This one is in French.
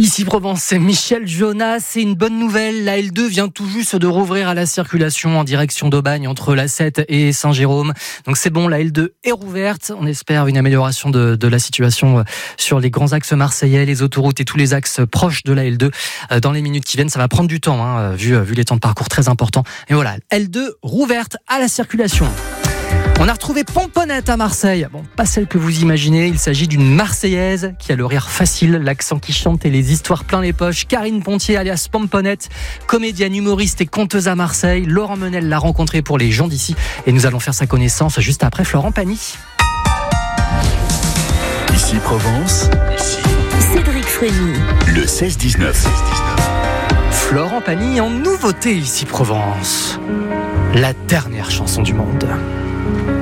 Ici Provence, c'est Michel Jonas. C'est une bonne nouvelle. La L2 vient tout juste de rouvrir à la circulation en direction d'Aubagne entre la 7 et Saint-Jérôme. Donc c'est bon, la L2 est rouverte. On espère une amélioration de la situation sur les grands axes marseillais, les autoroutes et tous les axes proches de la L2. Dans les minutes qui viennent, ça va prendre du temps, vu les temps de parcours très importants. Et voilà, L2 rouverte à la circulation. On a retrouvé Pomponnette à Marseille. Bon, pas celle que vous imaginez. Il s'agit d'une Marseillaise qui a le rire facile, l'accent qui chante et les histoires plein les poches. Karine Pontier, alias Pomponnette, comédienne, humoriste et conteuse à Marseille. Laurent Menel l'a rencontrée pour les gens d'ici. Et nous allons faire sa connaissance juste après Florent Pagny. Ici Provence. Cédric Frémy. Le 16-19. Florent Pagny en nouveauté ici Provence. La dernière chanson du monde.